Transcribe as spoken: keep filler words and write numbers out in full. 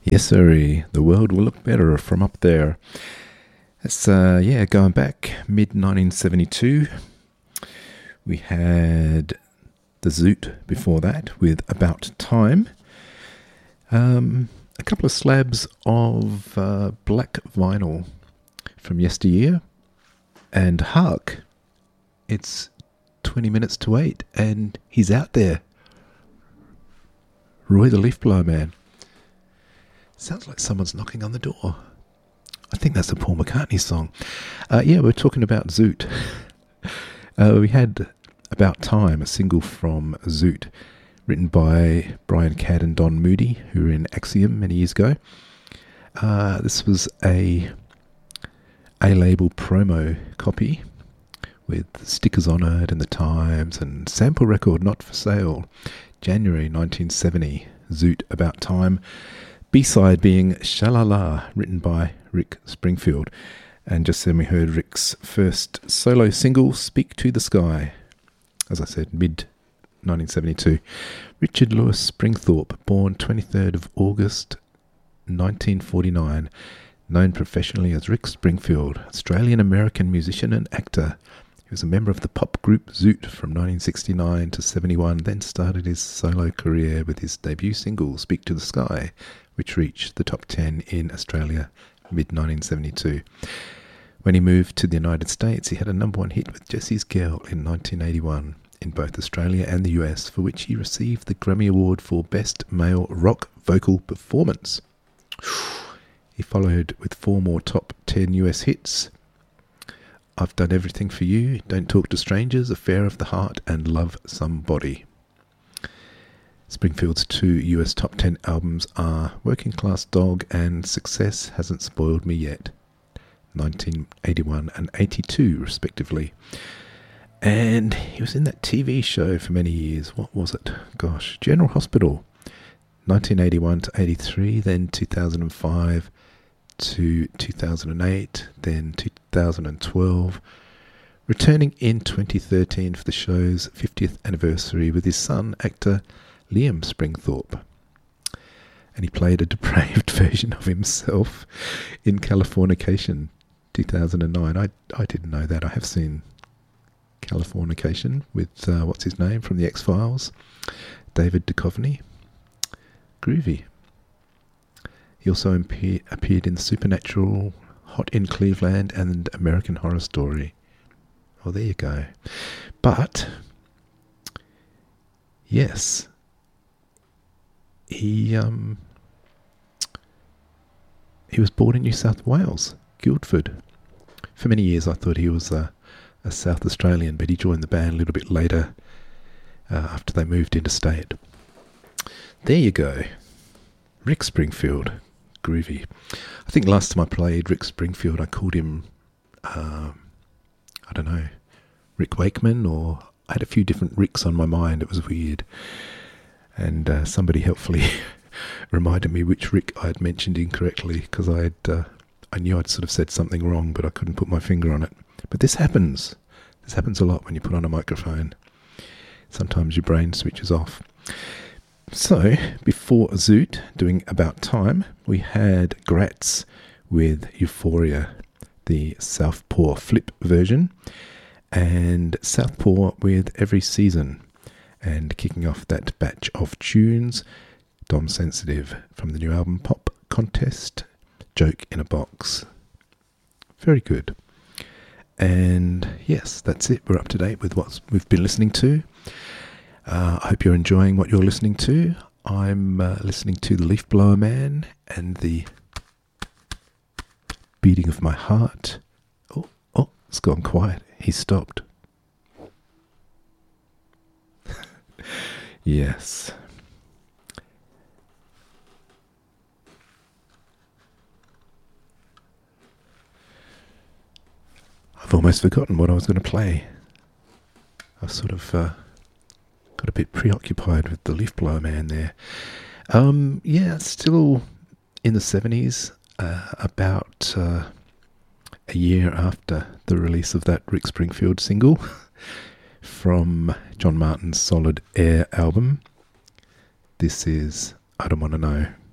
Yes, sir. The world will look better from up there. It's, uh, yeah, going back mid nineteen seventy-two. We had the Zoot before that with About Time. Um, a couple of slabs of uh, black vinyl from yesteryear. And hark, it's twenty minutes to eight and he's out there. Roy the Leaf Blower Man. Sounds like someone's knocking on the door. I think that's a Paul McCartney song. Uh, yeah, we're talking about Zoot. uh, we had About Time, a single from Zoot, written by Brian Cadd and Don Moody, who were in Axiom many years ago. Uh, this was a A-label promo copy with stickers on it and the times and sample record not for sale. January nineteen seventy, Zoot, About Time. B-side being Sha-La-La, written by Rick Springfield. And just then we heard Rick's first solo single, Speak to the Sky. As I said, mid nineteen seventy-two. Richard Lewis Springthorpe, born twenty-third of August nineteen forty-nine. Known professionally as Rick Springfield, Australian-American musician and actor. He was a member of the pop group Zoot from nineteen sixty-nine to seventy-one, then started his solo career with his debut single, Speak to the Sky, which reached the top ten in Australia mid nineteen seventy-two. When he moved to the United States, he had a number one hit with Jessie's Girl in nineteen eighty-one in both Australia and the U S, for which he received the Grammy Award for Best Male Rock Vocal Performance. He followed with four more top ten U S hits. I've Done Everything for You, Don't Talk to Strangers, Affair of the Heart, and Love Somebody. Springfield's two U S top ten albums are Working Class Dog and Success Hasn't Spoiled Me Yet, nineteen eighty-one and eighty-two respectively. And he was in that T V show for many years. What was it? Gosh, General Hospital, nineteen eighty-one to eighty-three, then two thousand five to two thousand eight, then two thousand twelve, returning in twenty thirteen for the show's fiftieth anniversary with his son, actor Liam Springthorpe. And he played a depraved version of himself in Californication, two thousand nine. I I didn't know that. I have seen Californication with, uh, what's his name, from the X-Files, David Duchovny. Groovy. He also appear, appeared in Supernatural, Hot in Cleveland, and American Horror Story. Oh, there you go. But, yes, he um he was born in New South Wales, Guildford. For many years I thought he was a, a South Australian, but he joined the band a little bit later uh, after they moved interstate. There you go. Rick Springfield. Groovy. I think last time I played Rick Springfield, I called him, uh, I don't know, Rick Wakeman, or I had a few different Ricks on my mind. It was weird. And uh, somebody helpfully reminded me which Rick I had mentioned incorrectly, because I had, uh, I knew I'd sort of said something wrong, but I couldn't put my finger on it. But this happens. This happens a lot when you put on a microphone. Sometimes your brain switches off. So, before Zoot, doing About Time, we had Gratz with Euphoria, the Southpaw Flip version, and Southpaw with Every Season. And kicking off that batch of tunes, Dom Sensitive from the new album Pop Contest, Joke in a Box. Very good. And yes, that's it. We're up to date with what we've been listening to. Uh, I hope you're enjoying what you're listening to. I'm uh, listening to The Leaf Blower Man and the beating of my heart. Oh, oh, it's gone quiet. He's stopped. Yes. I've almost forgotten what I was going to play. I've sort of uh, got a bit preoccupied with the Leaf Blower Man there. Um, yeah, still in the seventies, uh, about uh, a year after the release of that Rick Springfield single from John Martin's Solid Air album. This is I Don't Want to Know.